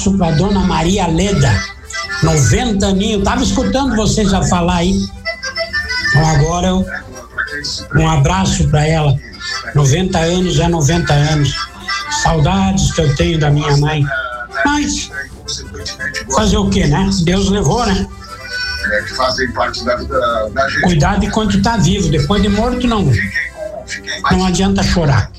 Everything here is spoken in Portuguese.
abraço para dona Maria Leda, 90 aninhos. Tava escutando vocês já falar aí. Então agora um abraço para ela. 90 anos é 90 anos. Saudades que eu tenho da minha mãe. Mas fazer o quê, né? Deus levou, né? Que fazem parte da vida da gente. Cuidado enquanto tá vivo. Depois de morto não adianta chorar.